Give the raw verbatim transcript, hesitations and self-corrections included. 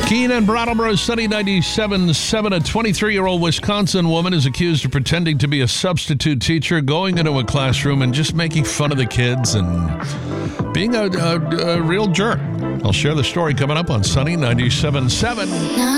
Keene and Brattleboro, Sunny ninety-seven point seven. A twenty-three-year-old Wisconsin woman is accused of pretending to be a substitute teacher, going into a classroom and just making fun of the kids and being a, a, a real jerk. I'll share the story coming up on Sunny ninety-seven point seven.